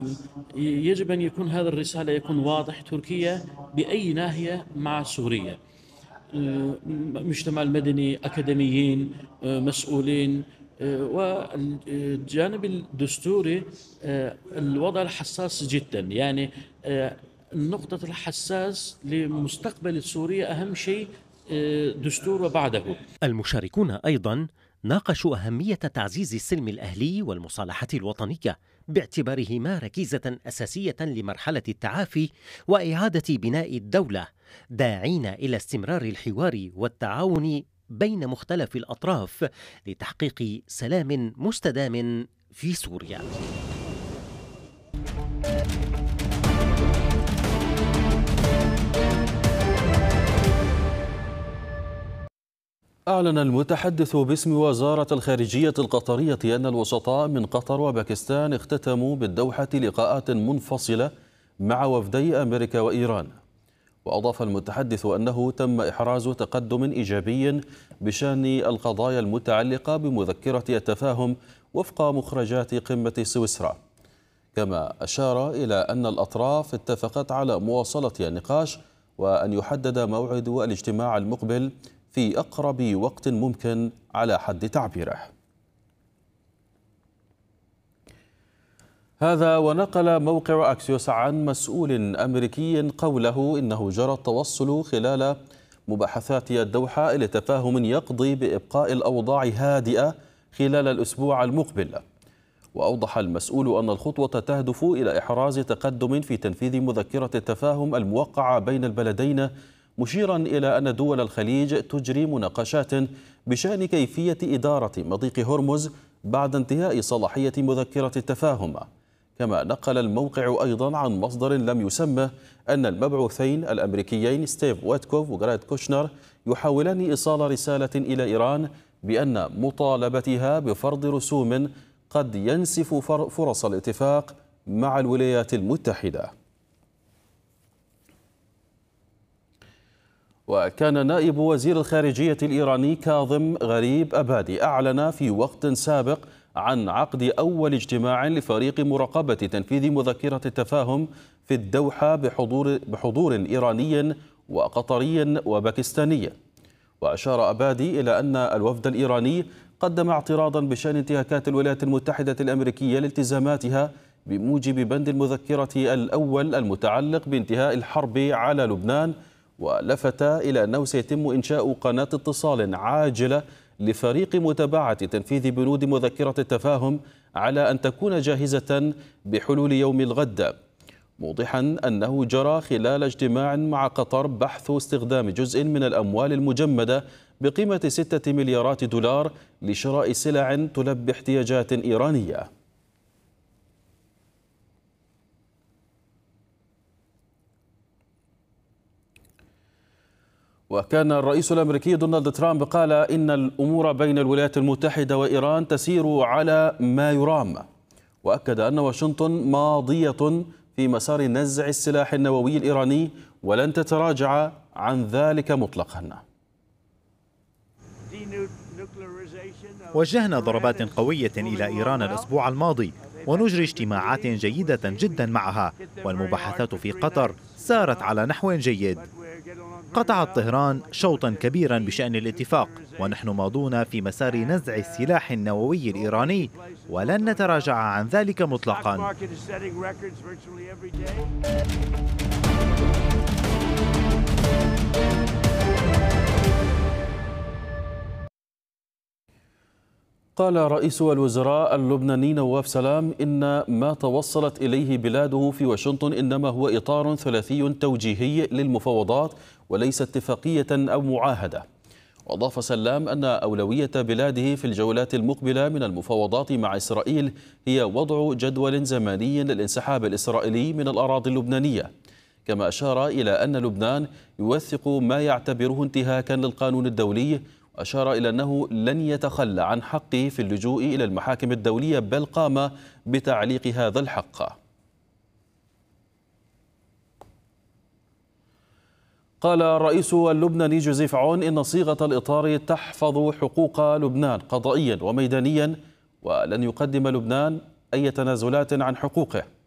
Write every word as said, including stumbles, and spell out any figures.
يجب أن يكون هذا الرسالة يكون واضح. تركيا بأي ناحية مع سوريا، مجتمع المدني، أكاديميين، مسؤولين، والجانب الدستوري الوضع الحساس جدا. يعني النقطة الحساس لمستقبل سوريا أهم شيء دستور وبعده. المشاركون أيضا ناقشوا أهمية تعزيز السلم الأهلي والمصالحة الوطنية باعتبارهما ركيزة أساسية لمرحلة التعافي وإعادة بناء الدولة، داعين إلى استمرار الحوار والتعاون بين مختلف الأطراف لتحقيق سلام مستدام في سوريا. أعلن المتحدث باسم وزارة الخارجية القطرية أن الوسطاء من قطر وباكستان اختتموا بالدوحة لقاءات منفصلة مع وفدي أمريكا وإيران. وأضاف المتحدث أنه تم إحراز تقدم إيجابي بشأن القضايا المتعلقة بمذكرة التفاهم وفق مخرجات قمة سويسرا. كما أشار إلى أن الأطراف اتفقت على مواصلة النقاش وأن يحدد موعد الاجتماع المقبل في أقرب وقت ممكن على حد تعبيره. هذا ونقل موقع أكسيوس عن مسؤول أمريكي قوله إنه جرى التوصل خلال مباحثات الدوحة إلى تفاهم يقضي بإبقاء الأوضاع هادئة خلال الأسبوع المقبل. وأوضح المسؤول أن الخطوة تهدف إلى إحراز تقدم في تنفيذ مذكرة التفاهم الموقعة بين البلدين، مشيرا إلى أن دول الخليج تجري مناقشات بشأن كيفية إدارة مضيق هرمز بعد انتهاء صلاحية مذكرة التفاهم. كما نقل الموقع أيضا عن مصدر لم يسمى أن المبعوثين الأمريكيين ستيف ويتكوف وجاريد كوشنر يحاولان إيصال رسالة إلى إيران بأن مطالبتها بفرض رسوم قد ينسف فرص الاتفاق مع الولايات المتحدة. وكان نائب وزير الخارجية الإيراني كاظم غريب أبادي أعلن في وقت سابق عن عقد أول اجتماع لفريق مراقبة تنفيذ مذكرة التفاهم في الدوحة بحضور, بحضور إيراني وقطري وباكستاني. وأشار أبادي إلى أن الوفد الإيراني قدم اعتراضا بشأن انتهاكات الولايات المتحدة الأمريكية لالتزاماتها بموجب بند المذكرة الأول المتعلق بانتهاء الحرب على لبنان، ولفت إلى أنه سيتم إنشاء قناة اتصال عاجلة لفريق متابعة تنفيذ بنود مذكرة التفاهم على أن تكون جاهزة بحلول يوم الغد، موضحا أنه جرى خلال اجتماع مع قطر بحث استخدام جزء من الأموال المجمدة بقيمة ستة مليارات دولار لشراء سلع تلبي احتياجات إيرانية. وكان الرئيس الأمريكي دونالد ترامب قال إن الأمور بين الولايات المتحدة وإيران تسير على ما يرام، وأكد أن واشنطن ماضية في مسار نزع السلاح النووي الإيراني ولن تتراجع عن ذلك مطلقا. وجهنا ضربات قوية إلى إيران الأسبوع الماضي ونجري اجتماعات جيدة جدا معها، والمباحثات في قطر سارت على نحو جيد. قطعت طهران شوطا كبيرا بشأن الاتفاق، ونحن ماضون في مسار نزع السلاح النووي الإيراني ولن نتراجع عن ذلك مطلقا. قال رئيس الوزراء اللبناني نواف سلام إن ما توصلت إليه بلاده في واشنطن إنما هو إطار ثلاثي توجيهي للمفاوضات وليس اتفاقية أو معاهدة. وأضاف سلام أن أولوية بلاده في الجولات المقبلة من المفاوضات مع إسرائيل هي وضع جدول زمني للانسحاب الإسرائيلي من الأراضي اللبنانية. كما أشار إلى أن لبنان يوثق ما يعتبره انتهاكا للقانون الدولي، وأشار إلى أنه لن يتخلى عن حقه في اللجوء إلى المحاكم الدولية، بل قام بتعليق هذا الحق. قال الرئيس اللبناني جوزيف عون إن صيغة الإطار تحفظ حقوق لبنان قضائيا وميدانيا، ولن يقدم لبنان أي تنازلات عن حقوقه.